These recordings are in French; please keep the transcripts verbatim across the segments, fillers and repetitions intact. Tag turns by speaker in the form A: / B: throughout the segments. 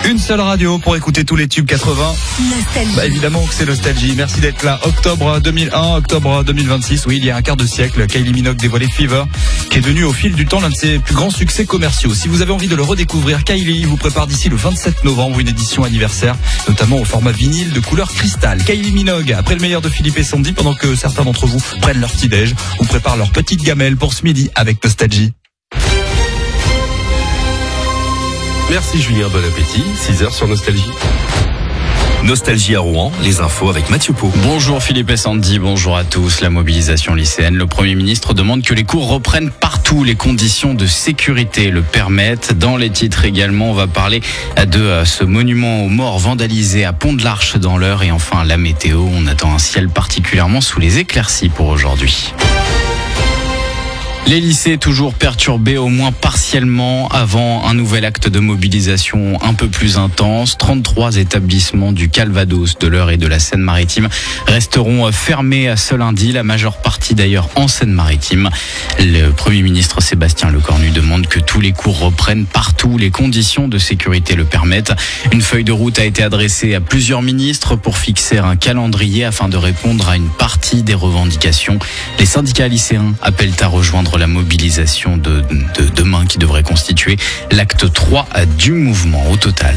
A: Une seule radio pour écouter tous les tubes quatre-vingts.
B: Nostalgie.
A: Bah évidemment que c'est Nostalgie. Merci d'être là. Octobre deux mille un, octobre deux mille vingt-six. Oui, il y a un quart de siècle, Kylie Minogue dévoilait Fever, qui est devenu au fil du temps l'un de ses plus grands succès commerciaux. Si vous avez envie de le redécouvrir, Kylie vous prépare d'ici le vingt-sept novembre une édition anniversaire, notamment au format vinyle de couleur cristal. Kylie Minogue, après le meilleur de Philippe et Sandy, pendant que certains d'entre vous prennent leur petit-déj ou préparent leur petite gamelle pour ce midi avec Nostalgie.
C: Merci Julien, bon appétit. six heures sur Nostalgie. Nostalgie à Rouen, les infos avec Mathieu Pau.
D: Bonjour Philippe et Sandy, bonjour à tous. La mobilisation lycéenne, le Premier ministre demande que les cours reprennent partout. Les conditions de sécurité le permettent. Dans les titres également, on va parler de ce monument aux morts vandalisé à Pont-de-l'Arche dans l'Eure. Et enfin, la météo, on attend un ciel particulièrement sous les éclaircies pour aujourd'hui. Les lycées toujours perturbés, au moins partiellement, avant un nouvel acte de mobilisation un peu plus intense. trente-trois établissements du Calvados, de l'Eure et de la Seine-Maritime resteront fermés ce lundi, la majeure partie d'ailleurs en Seine-Maritime. Le Premier ministre Sébastien Lecornu demande que tous les cours reprennent partout, les conditions de sécurité le permettent. Une feuille de route a été adressée à plusieurs ministres pour fixer un calendrier afin de répondre à une partie des revendications. Les syndicats lycéens appellent à rejoindre la mobilisation de, de demain qui devrait constituer l'acte trois du mouvement au total.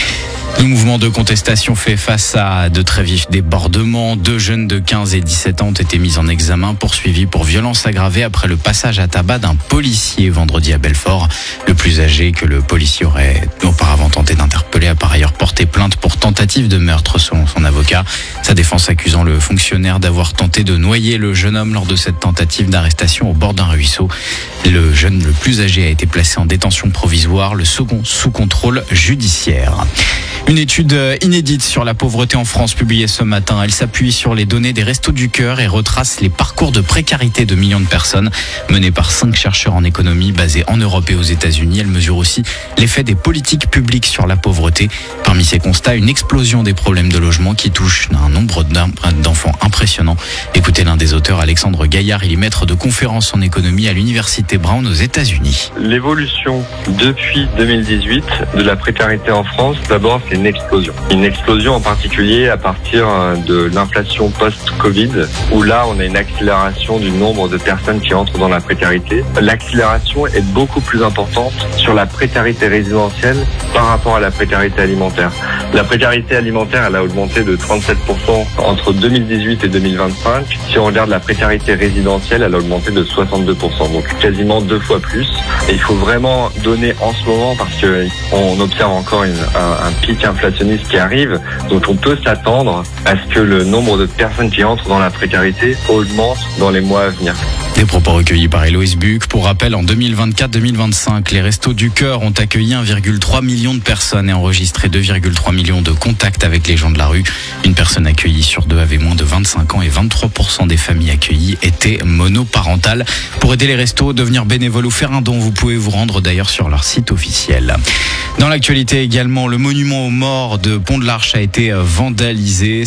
D: Le mouvement de contestation fait face à de très vifs débordements. Deux jeunes de quinze et dix-sept ans ont été mis en examen, poursuivis pour violence aggravée après le passage à tabac d'un policier vendredi à Belfort. Le plus âgé que le policier aurait auparavant tenté d'interpeller a par ailleurs porté plainte pour tentative de meurtre selon son avocat. Sa défense accusant le fonctionnaire d'avoir tenté de noyer le jeune homme lors de cette tentative d'arrestation au bord d'un ruisseau. Le jeune le plus âgé a été placé en détention provisoire, le second sous contrôle judiciaire. Une étude inédite sur la pauvreté en France publiée ce matin. Elle s'appuie sur les données des Restos du Cœur et retrace les parcours de précarité de millions de personnes. Menée par cinq chercheurs en économie basés en Europe et aux États-Unis, elle mesure aussi l'effet des politiques publiques sur la pauvreté. Parmi ces constats, une explosion des problèmes de logement qui touche un nombre d'enfants impressionnant. Écoutez l'un des auteurs, Alexandre Gaillard. Il est maître de conférences en économie à l'Université Brown aux États-Unis.
E: L'évolution depuis deux mille dix-huit de la précarité en France, d'abord, c'est une explosion. Une explosion en particulier à partir de l'inflation post-Covid, où là, on a une accélération du nombre de personnes qui entrent dans la précarité. L'accélération est beaucoup plus importante sur la précarité résidentielle par rapport à la précarité alimentaire. La précarité alimentaire, elle a augmenté de trente-sept pour cent entre deux mille dix-huit et deux mille vingt-cinq. Si on regarde la précarité résidentielle, elle a augmenté de soixante-deux pour cent, donc quasiment deux fois plus. Et il faut vraiment donner en ce moment parce que on observe encore une, un, un pic inflationniste qui arrive, donc on peut s'attendre à ce que le nombre de personnes qui entrent dans la précarité augmente dans les mois à venir.
D: Des propos recueillis par Héloïse Buc. Pour rappel, en deux mille vingt-quatre deux mille vingt-cinq, les Restos du Cœur ont accueilli un virgule trois million de personnes et enregistré deux virgule trois millions de contacts avec les gens de la rue. Une personne accueillie sur deux avait moins de vingt-cinq ans et vingt-trois pour cent des familles accueillies étaient monoparentales. Pour aider les restos, devenir bénévole ou faire un don, vous pouvez vous rendre d'ailleurs sur leur site officiel. Dans l'actualité également, le monument aux morts de Pont-de-l'Arche a été vandalisé.